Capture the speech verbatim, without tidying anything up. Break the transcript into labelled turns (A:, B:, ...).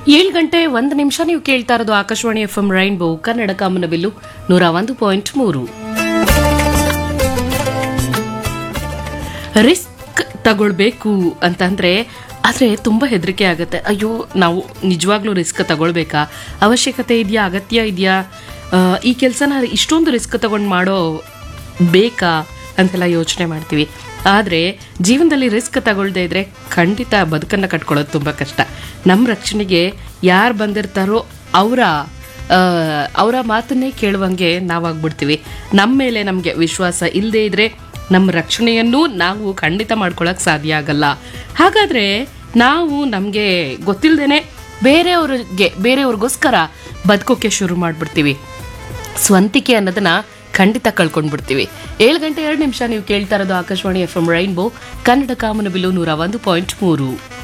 A: ಏಳು ಗಂಟೆ ಒಂದು ನಿಮಿಷ ನೀವು ಕೇಳ್ತಾ ಇರೋದು Akashvani F M rainbow Kannada ಕಾಮನಬಿಲ್ಲು ನೂರ ಒಂದು ಪಾಯಿಂಟ್ ಮೂರು. ರಿಸ್ಕ್ ತಗೊಳ್ಬೇಕು ಅಂತಂದ್ರೆ ಆದ್ರೆ ತುಂಬಾ ಹೆದರಿಕೆ ಆಗುತ್ತೆ. ಅಯ್ಯೋ ನಾವು ನಿಜವಾಗ್ಲೂ ರಿಸ್ಕ್ ತಗೊಳ್ಬೇಕಾ, ಅವಶ್ಯಕತೆ ಇದೆಯಾ, ಅಗತ್ಯ ಇದೆಯಾ, ಈ ಕೆಲಸನ ಇಷ್ಟೊಂದು ರಿಸ್ಕ್ ತಗೊಂಡು ಮಾಡೋ ಬೇಕಾ ಅಂತೆಲ್ಲ ಯೋಚನೆ ಮಾಡ್ತೀವಿ. ಆದರೆ ಜೀವನದಲ್ಲಿ ರಿಸ್ಕ್ ತಗೊಳ್ದೇ ಇದ್ರೆ ಖಂಡಿತ ಬದುಕನ್ನು ಕಟ್ಕೊಳ್ಳೋದು ತುಂಬ ಕಷ್ಟ. ನಮ್ಮ ರಕ್ಷಣೆಗೆ ಯಾರು ಬಂದಿರ್ತಾರೋ ಅವರ ಅವರ ಮಾತನ್ನೇ ಕೇಳುವಂಗೆ ನಾವಾಗ್ಬಿಡ್ತೀವಿ. ನಮ್ಮ ಮೇಲೆ ನಮಗೆ ವಿಶ್ವಾಸ ಇಲ್ಲದೇ ಇದ್ರೆ ನಮ್ಮ ರಕ್ಷಣೆಯನ್ನು ನಾವು ಖಂಡಿತ ಮಾಡ್ಕೊಳಕ್ಕೆ ಸಾಧ್ಯ ಆಗಲ್ಲ. ಹಾಗಾದರೆ ನಾವು ನಮಗೆ ಗೊತ್ತಿಲ್ಲದೇನೆ ಬೇರೆಯವ್ರಿಗೆ ಬೇರೆಯವ್ರಿಗೋಸ್ಕರ ಬದುಕೋಕ್ಕೆ ಶುರು ಮಾಡಿಬಿಡ್ತೀವಿ. ಸ್ವಂತಿಕೆ ಅನ್ನೋದನ್ನ ಖಂಡಿತ ಕಳ್ಕೊಂಡ್ಬಿಡ್ತೀವಿ. ಏಳು ಗಂಟೆ ಎರಡು ನಿಮಿಷ ನೀವು ಕೇಳ್ತಾ ಇರೋದು Akashvani F M rainbow Kannada ಕಾಮನಬಿಲ್ಲು ನೂರ ಒಂದು ಪಾಯಿಂಟ್ ಮೂರು.